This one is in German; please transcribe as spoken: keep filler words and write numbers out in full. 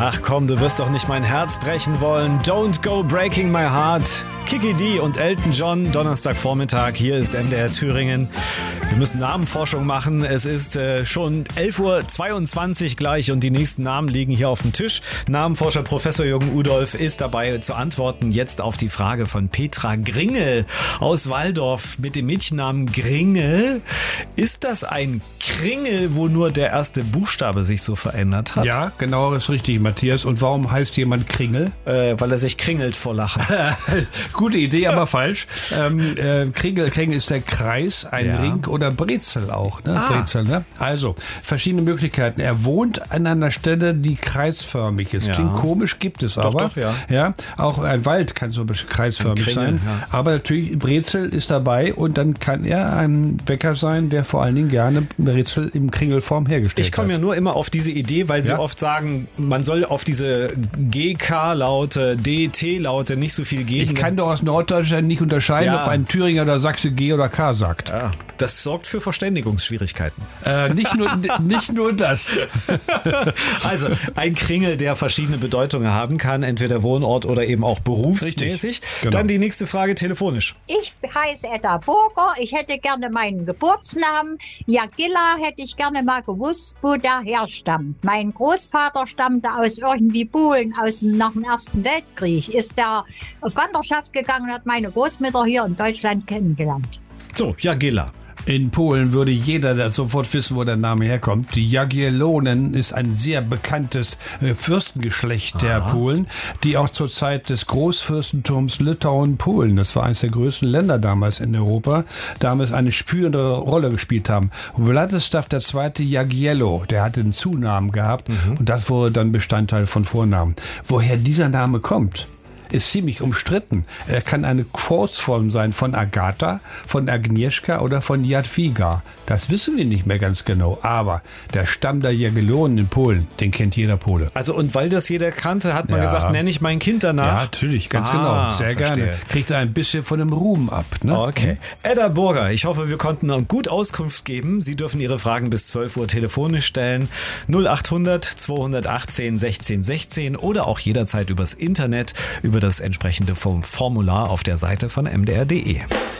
Ach komm, du wirst doch nicht mein Herz brechen wollen. Don't go breaking my heart. Kiki D und Elton John, Donnerstagvormittag. Hier ist M D R Thüringen. Wir müssen Namenforschung machen. Es ist äh, schon elf Uhr zweiundzwanzig gleich und die nächsten Namen liegen hier auf dem Tisch. Namenforscher Professor Jürgen Udolph ist dabei zu antworten jetzt auf die Frage von Petra Gringel aus Walldorf mit dem Mädchennamen Gringel. Ist das ein Kringel, wo nur der erste Buchstabe sich so verändert hat? Ja, genau, ist richtig, Matthias. Und warum heißt jemand Kringel? Äh, weil er sich kringelt vor Lachen. Gute Idee, aber falsch. Ähm, äh, Kringel, Kringel ist der Kreis, ein Ja. Ring oder Brezel auch. Ne? Ah. Brezel, ne? Also, verschiedene Möglichkeiten. Er wohnt an einer Stelle, die kreisförmig ist. Ja. Klingt komisch, gibt es Doch, aber. doch, ja. Ja, auch ein Wald kann so kreisförmig Ein Kringel, sein. ja. Aber natürlich, Brezel ist dabei und dann kann er ein Bäcker sein, der vor allen Dingen gerne Brezel im Kringelform hergestellt Ich komme ja hat. nur immer auf diese Idee, weil sie Ja. oft sagen, man soll auf diese G K-Laute, D T-Laute nicht so viel geben. Ich kann doch aus Norddeutschland nicht unterscheiden, Ja. ob ein Thüringer oder Sachse G oder K sagt. Ja, das sorgt für Verständigungsschwierigkeiten. Äh, nicht, nur, nicht nur das. Also ein Kringel, der verschiedene Bedeutungen haben kann, entweder Wohnort oder eben auch berufsmäßig. Richtig, genau. Dann die nächste Frage telefonisch. Ich heiße Edda Burger. Ich hätte gerne meinen Geburtsnamen. Jagilla hätte ich gerne mal gewusst, wo der herstammt. Mein Großvater stammte aus irgendwie Polen, aus dem, nach dem Ersten Weltkrieg. Ist der auf Wanderschaft gegangen und hat meine Großmutter hier in Deutschland kennengelernt. So, Jagilla. In Polen würde jeder da sofort wissen, wo der Name herkommt. Die Jagiellonen ist ein sehr bekanntes äh, Fürstengeschlecht der Polen, die auch zur Zeit des Großfürstentums Litauen-Polen, das war eines der größten Länder damals in Europa, damals eine spürende Rolle gespielt haben. Władysław der Zweite Jagiello, der hatte einen Zunamen gehabt und das wurde dann Bestandteil von Vornamen. Woher dieser Name kommt, ist ziemlich umstritten. Er kann eine Kurzform sein von Agatha, von Agnieszka oder von Jadwiga. Das wissen wir nicht mehr ganz genau. Aber der Stamm der Jagiellonen in Polen, den kennt jeder Pole. Also und weil das jeder kannte, hat man Ja. gesagt, nenne ich mein Kind Ja, danach. natürlich, ganz Ah, genau. Sehr verstehe. gerne. Kriegt er ein bisschen von dem Ruhm ab. Ne? Okay. Edda Burger, ich hoffe, wir konnten noch gut Auskunft geben. Sie dürfen Ihre Fragen bis zwölf Uhr telefonisch stellen. null acht hundert zweihundertachtzehn sechzehn sechzehn oder auch jederzeit übers Internet, über das entsprechende Formular auf der Seite von M D R punkt de.